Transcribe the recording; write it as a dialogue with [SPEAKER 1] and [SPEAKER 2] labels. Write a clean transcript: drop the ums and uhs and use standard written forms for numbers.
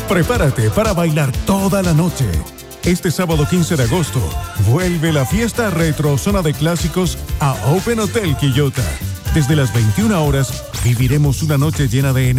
[SPEAKER 1] Prepárate para bailar toda la noche. Este sábado 15 de agosto, vuelve la fiesta retro Zona de Clásicos a Open Hotel Quillota. Desde las 21 horas, viviremos una noche llena de energía.